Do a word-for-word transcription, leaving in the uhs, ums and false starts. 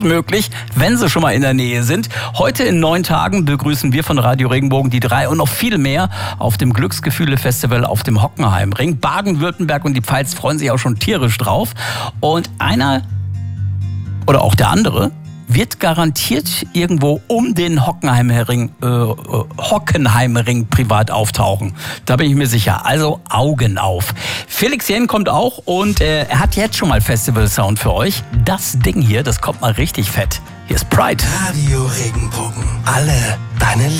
möglich, wenn Sie schon mal in der Nähe sind. Heute in neun Tagen begrüßen wir von Radio Regenbogen die drei und noch viel mehr auf dem Glücksgefühle-Festival auf dem Hockenheimring. Baden-Württemberg und die Pfalz freuen sich auch schon tierisch drauf. Und einer oder auch der andere wird garantiert irgendwo um den Hockenheimring, äh, Hockenheimring privat auftauchen. Da bin ich mir sicher. Also Augen auf. Felix Jähn kommt auch und äh, er hat jetzt schon mal Festival-Sound für euch. Das Ding hier, das kommt mal richtig fett. Hier ist Pride. Radio Regenbogen. Alle deine